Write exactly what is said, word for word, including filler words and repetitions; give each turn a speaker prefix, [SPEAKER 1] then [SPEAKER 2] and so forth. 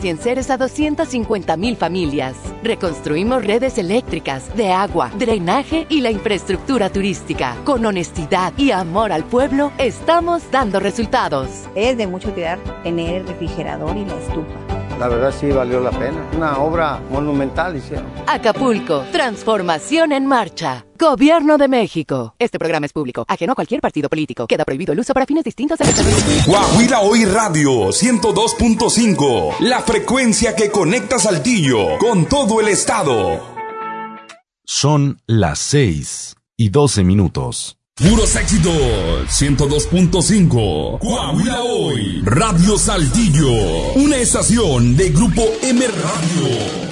[SPEAKER 1] casi en ceros a doscientas cincuenta mil familias. Reconstruimos redes eléctricas, de agua, drenaje y la infraestructura turística. Con honestidad y amor al pueblo, estamos dando resultados.
[SPEAKER 2] Es de mucho cuidar tener el refrigerador y la estufa.
[SPEAKER 3] La verdad sí valió la pena. Una obra monumental hicieron.
[SPEAKER 1] Acapulco, transformación en marcha. Gobierno de México. Este programa es público, ajeno a cualquier partido político. Queda prohibido el uso para fines distintos de la...
[SPEAKER 4] Coahuila Hoy Radio ciento dos punto cinco. La frecuencia que conecta Saltillo con todo el estado.
[SPEAKER 5] Son las seis y doce minutos.
[SPEAKER 4] Puros éxitos, ciento dos punto cinco. Coahuila Hoy, Radio Saltillo. Una estación de Grupo M Radio.